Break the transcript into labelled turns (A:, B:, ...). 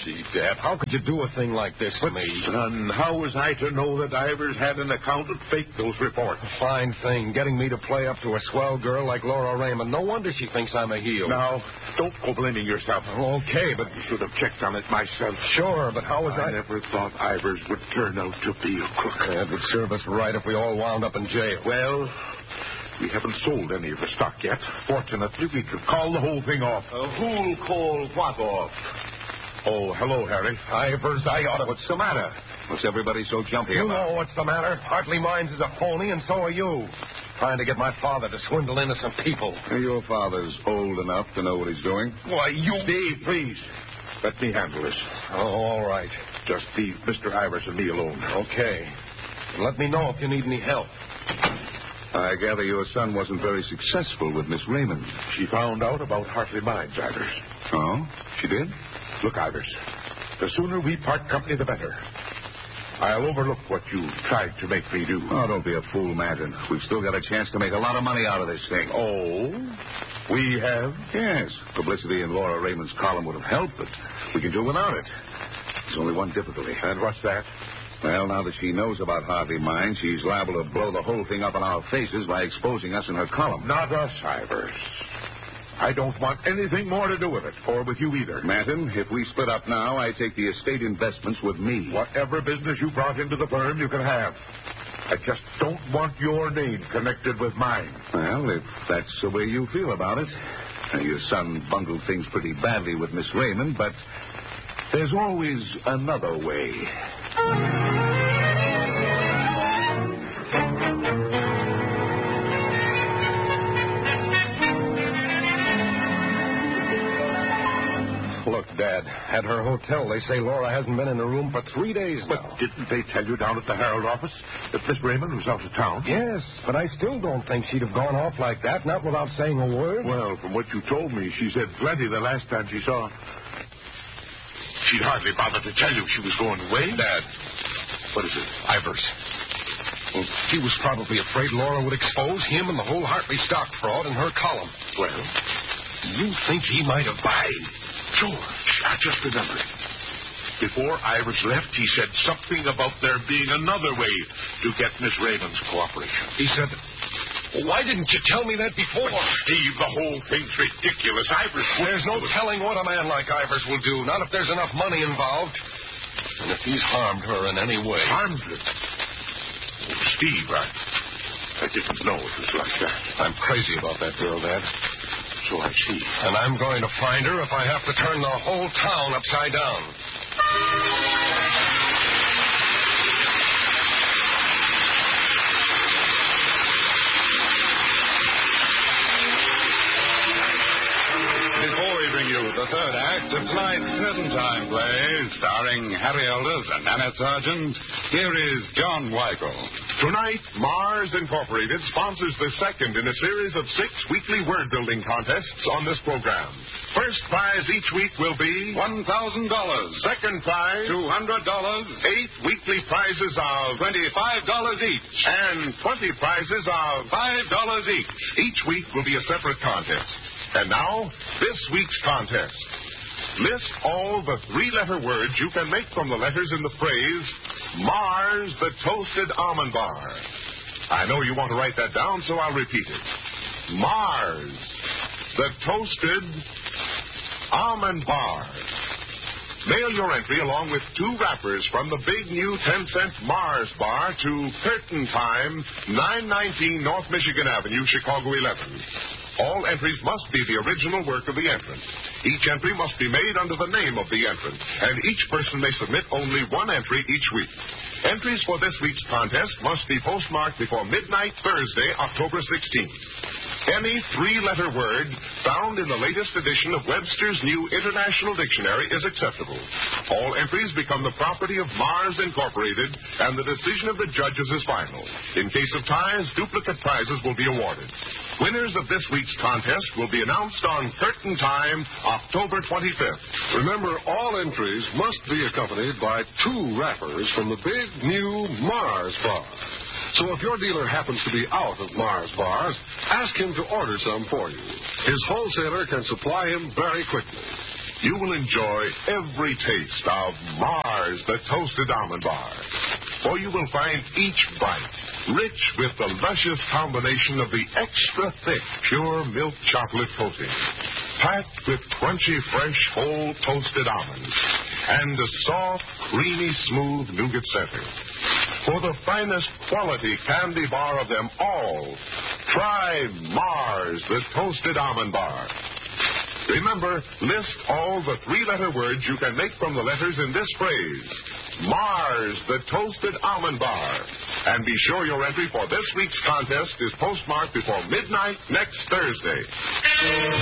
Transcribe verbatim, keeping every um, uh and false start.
A: deceive, Dad. How could you do a thing like this to me?
B: Son, how was I to know that Ivers had an accountant fake those reports?
A: A fine thing, getting me to play up to a swell girl like Laura Raymond. No wonder she thinks I'm a heel.
B: Now, don't go blaming yourself.
A: Okay, but...
B: You should have checked on it myself.
A: Sure, but how was I...
B: I never thought Ivers would turn out to be a crook.
A: It would serve us right if we all wound up in jail.
B: Well... We haven't sold any of the stock yet. Fortunately, we could call the whole thing off.
C: Uh, who'll call what off?
B: Oh, hello, Harry.
A: Ivers, I ought to...
C: What's the matter? What's everybody so jumpy
A: you
C: about?
A: You know what's the matter. Hartley Mines is a phony, and so are you. Trying to get my father to swindle innocent people.
C: Your father's old enough to know what he's doing.
A: Why, you...
B: Steve, please. Let me handle this.
A: Oh, all right.
B: Just leave Mister Ivers and me alone.
A: Okay. Let me know if you need any help.
C: I gather your son wasn't very successful with Miss Raymond.
B: She found out about Hartley Mines, Ivers.
C: Oh? She did?
B: Look, Ivers, the sooner we part company, the better. I'll overlook what you tried to make me do.
C: Oh, don't be a fool, Madden. We've still got a chance to make a lot of money out of this thing.
B: Oh? We have?
C: Yes. Publicity in Laura Raymond's column would have helped, but we can do without it. There's only one difficulty.
B: And what's that?
C: Well, now that she knows about Hartley Mines, she's liable to blow the whole thing up in our faces by exposing us in her column.
B: Not us, Ivers. I don't want anything more to do with it, or with you either.
C: Madden, if we split up now, I take the estate investments with me.
B: Whatever business you brought into the firm, you can have. I just don't want your name connected with mine.
C: Well, if that's the way you feel about it. Your son bungled things pretty badly with Miss Raymond, but there's always another way.
A: Look, Dad, at her hotel, they say Laura hasn't been in the room for three days now.
B: But didn't they tell you down at the Herald office that Miss Raymond was out of town?
A: Yes, but I still don't think she'd have gone off like that, not without saying a word.
B: Well, from what you told me, she said plenty the last time she saw... She'd hardly bother to tell you she was going away.
A: Dad.
B: What is it?
A: Ivers. Well, he was probably afraid Laura would expose him and the whole Hartley stock fraud in her column.
B: Well?
A: You think he might have...
B: By George, I just remembered. Before Ivers left, he said something about there being another way to get Miss Raymond's cooperation.
A: He said... Why didn't you tell me that before?
B: But Steve, the whole thing's ridiculous. Ivers...
A: There's no telling what a man like Ivers will do, not if there's enough money involved. And if he's harmed her in any way.
B: Harmed her? Oh, Steve, I... I didn't know it was like that.
A: I'm crazy about that girl, Dad.
B: So I see.
A: And I'm going to find her if I have to turn the whole town upside down.
D: The third act of tonight's Curtain Time play, starring Harry Elders and Annette Sargent, here is John Weigel.
B: Tonight, Mars Incorporated sponsors the second in a series of six weekly word-building contests on this program. First prize each week will be...
D: one thousand dollars.
B: Second prize...
D: two hundred dollars.
B: Eight weekly prizes of...
D: twenty-five dollars each.
B: And twenty prizes of...
D: five dollars each.
B: Each week will be a separate contest. And now, this week's contest. List all the three-letter words you can make from the letters in the phrase, Mars the Toasted Almond Bar. I know you want to write that down, so I'll repeat it. Mars the Toasted Almond Bar. Mail your entry along with two wrappers from the big new ten-cent Mars Bar to Curtain Time, nine nineteen North Michigan Avenue, Chicago eleven. All entries must be the original work of the entrant. Each entry must be made under the name of the entrant, and each person may submit only one entry each week. Entries for this week's contest must be postmarked before midnight Thursday, October sixteenth. Any three-letter word found in the latest edition of Webster's New International Dictionary is acceptable. All entries become the property of Mars Incorporated, and the decision of the judges is final. In case of ties, duplicate prizes will be awarded. Winners of this week's contest will be announced on Curtain Time, October twenty-fifth.
E: Remember, all entries must be accompanied by two wrappers from the big new Mars Bar. So if your dealer happens to be out of Mars Bars, ask him to order some for you. His wholesaler can supply him very quickly.
B: you will enjoy every taste of Mars, the Toasted Almond Bar. For you will find each bite rich with the luscious combination of the extra thick, pure milk chocolate coating, packed with crunchy, fresh, whole toasted almonds, and a soft, creamy, smooth nougat center. For the finest quality candy bar of them all, try Mars, the Toasted Almond Bar. Remember, list all the three-letter words you can make from the letters in this phrase, Mars, the Toasted Almond Bar. And be sure your entry for this week's contest is postmarked before midnight next Thursday.